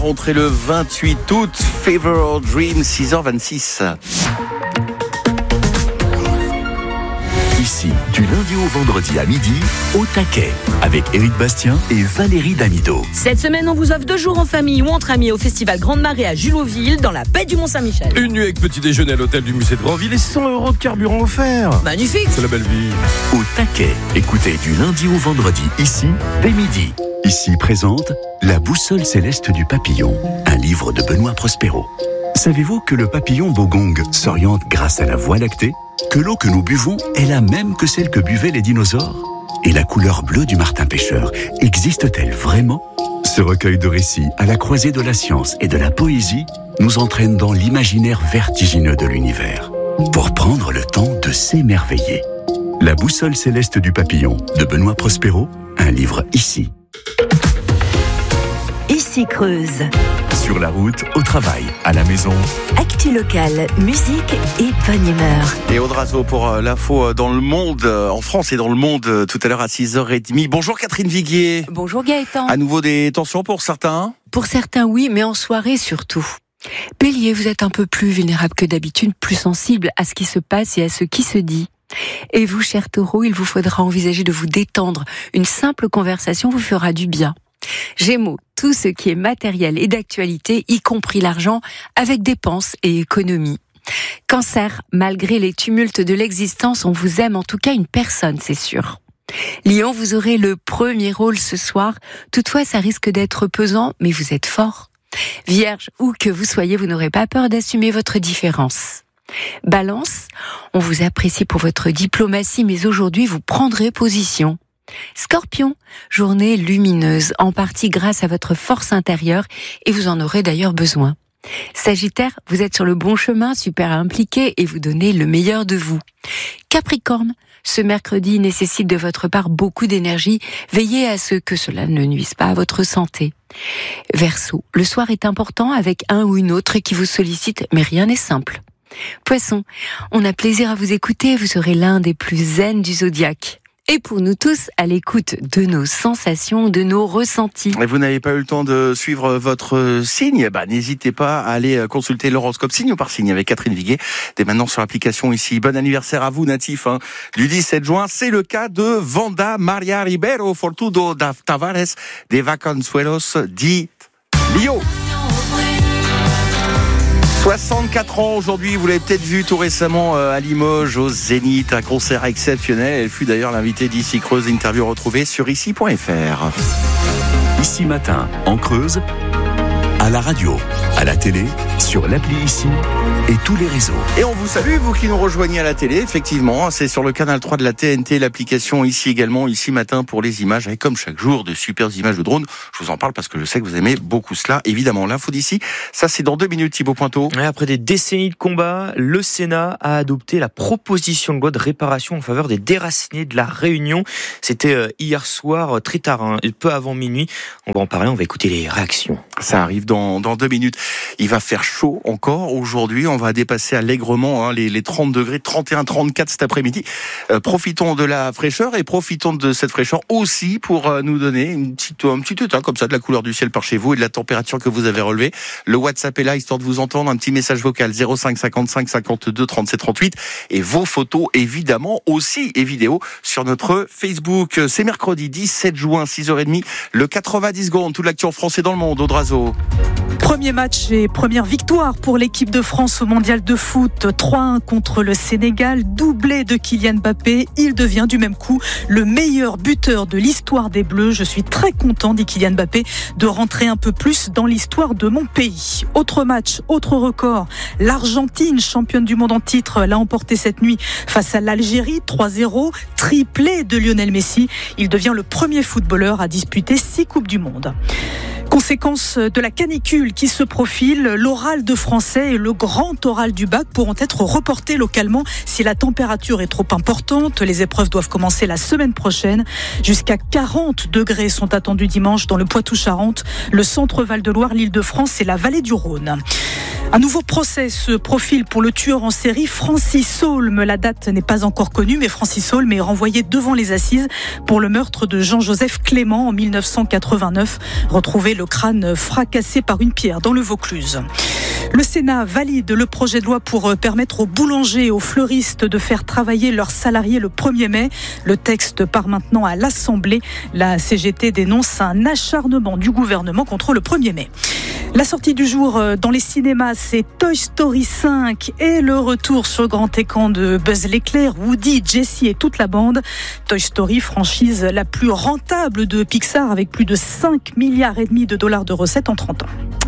Rentrée le 28 août, Fever or Dream, 6h26. Ici, du lundi au vendredi à midi, au taquet, avec Éric Bastien et Valérie Damido. Cette semaine, on vous offre 2 jours en famille ou entre amis au festival Grande Marée à Julotville, dans la baie du Mont-Saint-Michel. Une nuit avec petit déjeuner à l'hôtel du musée de Grandville et 100 € de carburant offert. Magnifique. C'est la belle vie. Au taquet, écoutez du lundi au vendredi, ici, dès midi. Ici présente La boussole céleste du papillon, un livre de Benoît Prospero. Savez-vous que le papillon bogong s'oriente grâce à la voie lactée ? Que l'eau que nous buvons est la même que celle que buvaient les dinosaures ? Et la couleur bleue du martin pêcheur existe-t-elle vraiment ? Ce recueil de récits à la croisée de la science et de la poésie nous entraîne dans l'imaginaire vertigineux de l'univers pour prendre le temps de s'émerveiller. La boussole céleste du papillon de Benoît Prospero, un livre ici. Ici Creuse. Sur la route, au travail, à la maison. Actu locale, musique et bonne humeur. Et Audrazo pour l'info dans le monde, en France et dans le monde, tout à l'heure à 6h30. Bonjour Catherine Viguier. Bonjour Gaëtan. À nouveau des tensions pour certains ? Pour certains oui, mais en soirée surtout. Bélier, vous êtes un peu plus vulnérable que d'habitude, plus sensible à ce qui se passe et à ce qui se dit. Et vous, cher Taureau, il vous faudra envisager de vous détendre. Une simple conversation vous fera du bien. Gémeaux, tout ce qui est matériel et d'actualité, y compris l'argent, avec dépenses et économies. Cancer, malgré les tumultes de l'existence, on vous aime, en tout cas une personne, c'est sûr. Lion, vous aurez le premier rôle ce soir, toutefois ça risque d'être pesant, mais vous êtes fort. Vierge, où que vous soyez, vous n'aurez pas peur d'assumer votre différence. Balance, on vous apprécie pour votre diplomatie, mais aujourd'hui vous prendrez position. Scorpion, journée lumineuse, en partie grâce à votre force intérieure, et vous en aurez d'ailleurs besoin. Sagittaire, vous êtes sur le bon chemin, super impliqué, et vous donnez le meilleur de vous. Capricorne, ce mercredi nécessite de votre part beaucoup d'énergie, veillez à ce que cela ne nuise pas à votre santé. Verseau, le soir est important avec un ou une autre qui vous sollicite, mais rien n'est simple. Poisson, on a plaisir à vous écouter, vous serez l'un des plus zen du zodiaque. Et pour nous tous, à l'écoute de nos sensations, de nos ressentis. Et vous n'avez pas eu le temps de suivre votre signe ? N'hésitez pas à aller consulter l'horoscope signe par signe avec Catherine Viguier. Dès maintenant sur l'application ici. Bon anniversaire à vous, natif, du 17 juin. C'est le cas de Wanda Maria Ribeiro Fortudo da Tavares de Vacanzuelos di Lio. 64 ans aujourd'hui, vous l'avez peut-être vu tout récemment à Limoges, au Zénith, un concert exceptionnel. Elle fut d'ailleurs l'invitée d'Ici Creuse, interview retrouvée sur ici.fr. Ici matin, en Creuse, à la radio, à la télé, sur l'appli Ici et tous les réseaux. Et on vous salue, vous qui nous rejoignez à la télé, effectivement, c'est sur le canal 3 de la TNT, l'application Ici également, Ici matin pour les images, avec comme chaque jour de super images de drone. Je vous en parle parce que je sais que vous aimez beaucoup cela, évidemment. L'info d'ici, ça c'est dans 2 minutes, Thibaut Pointeau. Après des décennies de combats, le Sénat a adopté la proposition de loi de réparation en faveur des déracinés de la Réunion. C'était hier soir, très tard, peu avant minuit. On va en parler, on va écouter les réactions. Ça arrive dans 2 minutes. Il va faire chaud encore aujourd'hui. On va dépasser allègrement les 30 degrés, 31, 34 cet après-midi. Profitons de la fraîcheur et profitons de cette fraîcheur aussi pour nous donner un petit état comme ça de la couleur du ciel par chez vous et de la température que vous avez relevée. Le WhatsApp est là histoire de vous entendre. Un petit message vocal 05 55 52 37 38 et vos photos évidemment aussi et vidéos sur notre Facebook. C'est mercredi 17 juin 6h30. Le 90 secondes. Toute l'actu en France et dans le monde. Audrazo. Premier match et première victoire pour l'équipe de France au mondial de foot. 3-1 contre le Sénégal, doublé de Kylian Mbappé. Il devient du même coup le meilleur buteur de l'histoire des Bleus. Je suis très content, dit Kylian Mbappé, de rentrer un peu plus dans l'histoire de mon pays. Autre match, autre record. L'Argentine, championne du monde en titre, l'a emporté cette nuit face à l'Algérie, 3-0. Triplé de Lionel Messi. Il devient le premier footballeur à disputer 6 Coupes du Monde. Conséquence de la canicule qui se profile, l'oral de français et le grand oral du bac pourront être reportés localement si la température est trop importante. Les épreuves doivent commencer la semaine prochaine. Jusqu'à 40 degrés sont attendus dimanche dans le Poitou-Charentes, le centre Val-de-Loire, l'Île-de-France et la vallée du Rhône. Un nouveau procès se profile pour le tueur en série Francis Saulme. La date n'est pas encore connue, mais Francis Saulme est renvoyé devant les assises pour le meurtre de Jean-Joseph Clément en 1989. Retrouvé le crâne fracassé par une pierre dans le Vaucluse. Le Sénat valide le projet de loi pour permettre aux boulangers et aux fleuristes de faire travailler leurs salariés le 1er mai. Le texte part maintenant à l'Assemblée. La CGT dénonce un acharnement du gouvernement contre le 1er mai. La sortie du jour dans les cinémas, c'est Toy Story 5 et le retour sur grand écran de Buzz l'éclair, Woody, Jessie et toute la bande. Toy Story, franchise la plus rentable de Pixar avec plus de 5,5 milliards de recettes en 30 ans.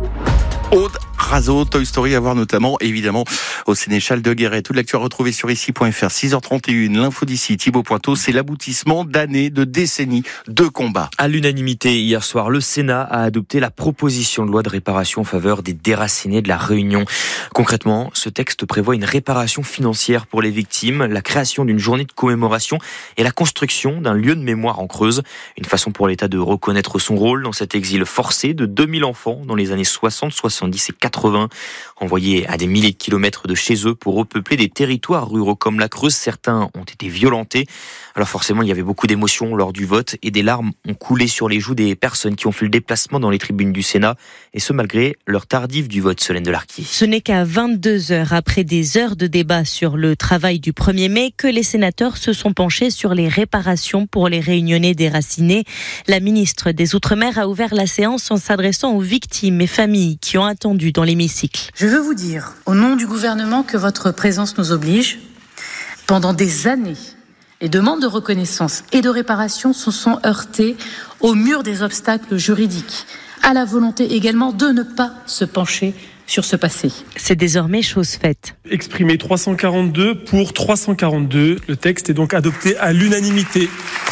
Aude Razo, Toy Story à voir notamment, évidemment, au Sénéchal de Guéret. Toute l'actu à retrouver sur ici.fr. 6h31, l'info d'ici, Thibaut Pointeau, c'est l'aboutissement d'années, de décennies de combats. À l'unanimité, hier soir, le Sénat a adopté la proposition de loi de réparation en faveur des déracinés de la Réunion. Concrètement, ce texte prévoit une réparation financière pour les victimes, la création d'une journée de commémoration et la construction d'un lieu de mémoire en Creuse. Une façon pour l'État de reconnaître son rôle dans cet exil forcé de 2000 enfants dans les années 60, 70 et 80, envoyés à des milliers de kilomètres de chez eux pour repeupler des territoires ruraux comme la Creuse. Certains ont été violentés. Alors forcément, il y avait beaucoup d'émotions lors du vote et des larmes ont coulé sur les joues des personnes qui ont fait le déplacement dans les tribunes du Sénat, et ce malgré l'heure tardive du vote. Solène Delarquier. Ce n'est qu'à 22 heures après des heures de débat sur le travail du 1er mai que les sénateurs se sont penchés sur les réparations pour les Réunionnais déracinés. La ministre des Outre-mer a ouvert la séance en s'adressant aux victimes et familles qui ont attendu dans l'hémicycle. Je veux vous dire, au nom du gouvernement, que votre présence nous oblige. Pendant des années, les demandes de reconnaissance et de réparation se sont heurtées au mur des obstacles juridiques, à la volonté également de ne pas se pencher sur ce passé. C'est désormais chose faite. Exprimé 342 pour 342. Le texte est donc adopté à l'unanimité.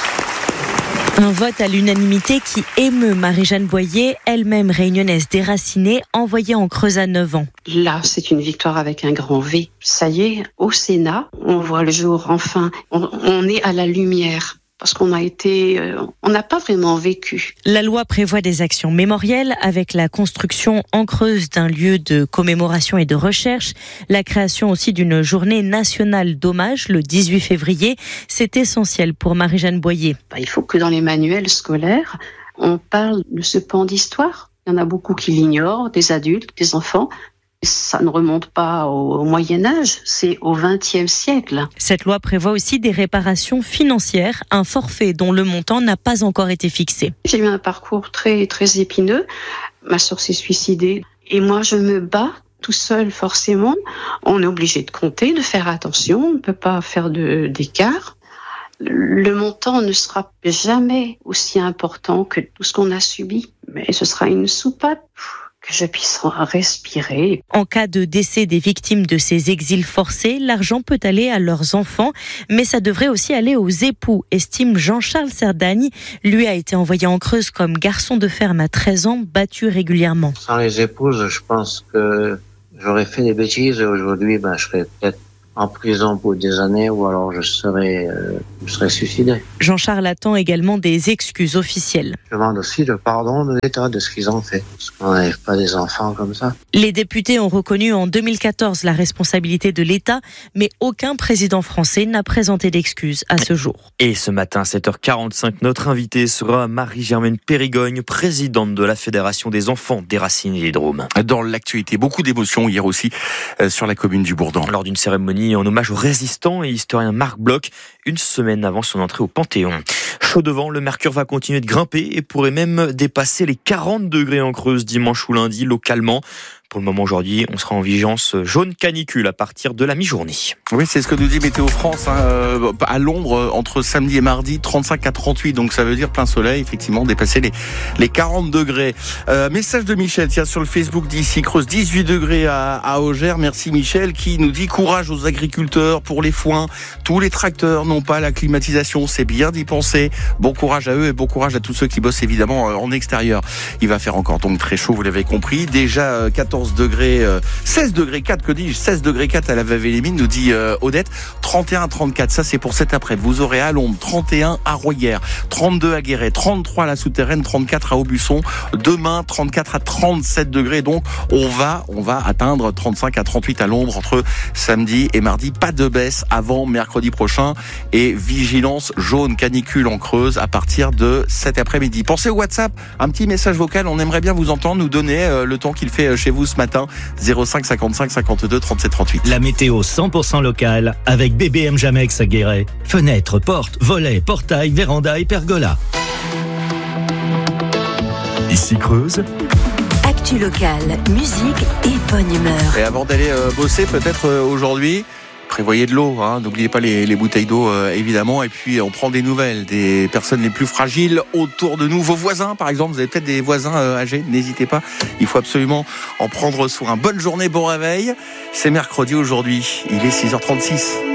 Un vote à l'unanimité qui émeut Marie-Jeanne Boyer, elle-même réunionnaise déracinée, envoyée en Creuse à 9 ans. Là, c'est une victoire avec un grand V. Ça y est, au Sénat, on voit le jour, enfin. On est à la lumière. Parce qu'on n'a pas vraiment vécu. La loi prévoit des actions mémorielles avec la construction en Creuse d'un lieu de commémoration et de recherche, la création aussi d'une journée nationale d'hommage le 18 février. C'est essentiel pour Marie-Jeanne Boyer. Il faut que dans les manuels scolaires, on parle de ce pan d'histoire. Il y en a beaucoup qui l'ignorent, des adultes, des enfants. Ça ne remonte pas au Moyen-Âge, c'est au XXe siècle. Cette loi prévoit aussi des réparations financières, un forfait dont le montant n'a pas encore été fixé. J'ai eu un parcours très, très épineux. Ma sœur s'est suicidée. Et moi, je me bats tout seul, forcément. On est obligé de compter, de faire attention. On ne peut pas faire d'écart. Le montant ne sera jamais aussi important que tout ce qu'on a subi. Mais ce sera une soupape que je puisse respirer. En cas de décès des victimes de ces exils forcés, l'argent peut aller à leurs enfants, mais ça devrait aussi aller aux époux, estime Jean-Charles Serdagne. Lui a été envoyé en Creuse comme garçon de ferme à 13 ans, battu régulièrement. Sans les épouses, je pense que j'aurais fait des bêtises et aujourd'hui, je serais peut-être en prison pour des années ou alors je serais suicidé. Jean-Charles attend également des excuses officielles. Je demande aussi le pardon de l'État de ce qu'ils ont fait. Parce qu'on n'enlève pas des enfants comme ça. Les députés ont reconnu en 2014 la responsabilité de l'État, mais aucun président français n'a présenté d'excuses à ce jour. Et ce matin, 7h45, notre invitée sera Marie-Germaine Périgogne, présidente de la Fédération des enfants déracinés des Drômes. Dans l'actualité, beaucoup d'émotions hier aussi sur la commune du Bourdan. Lors d'une cérémonie en hommage au résistant et historien Marc Bloch, une semaine avant son entrée au Panthéon. Chaud devant, le mercure va continuer de grimper et pourrait même dépasser les 40 degrés en Creuse dimanche ou lundi localement. Pour le moment, aujourd'hui, on sera en vigilance jaune canicule à partir de la mi-journée. Oui, c'est ce que nous dit Météo France. À l'ombre, entre samedi et mardi, 35 à 38. Donc ça veut dire plein soleil, effectivement, dépasser les 40 degrés. Message de Michel, tiens, sur le Facebook d'ici Creuse, 18 degrés à Augère. Merci Michel, qui nous dit courage aux agriculteurs pour les foins. Tous les tracteurs n'ont pas la climatisation, c'est bien d'y penser. Bon courage à eux et bon courage à tous ceux qui bossent évidemment en extérieur. Il va faire encore donc très chaud, vous l'avez compris. Déjà 14 14 degrés, 16 degrés 4, que dis-je, 16 degrés 4 à la Vevey-les-Mines, nous dit Odette. 31-34, ça c'est pour cet après. Vous aurez à Londres, 31 à Royères, 32 à Guéret, 33 à la Souterraine, 34 à Aubusson. Demain, 34 à 37 degrés. Donc, on va atteindre 35 à 38 à l'ombre entre samedi et mardi. Pas de baisse avant mercredi prochain. Et vigilance jaune canicule en Creuse à partir de cet après-midi. Pensez au WhatsApp, un petit message vocal. On aimerait bien vous entendre, nous donner le temps qu'il fait chez vous ce matin. 05 55 52 37 38. La météo 100% locale avec BBM Jamex à Guéret. Fenêtres, portes, volets, portails, vérandas et pergolas. Ici Creuse. Actu locale, musique et bonne humeur. Et avant d'aller bosser, peut-être aujourd'hui, prévoyez de l'eau, hein. N'oubliez pas les bouteilles d'eau évidemment. Et puis on prend des nouvelles des personnes les plus fragiles autour de nous. Vos voisins par exemple, vous avez peut-être des voisins âgés, n'hésitez pas. Il faut absolument en prendre soin. Bonne journée, bon réveil. C'est mercredi aujourd'hui, il est 6h36.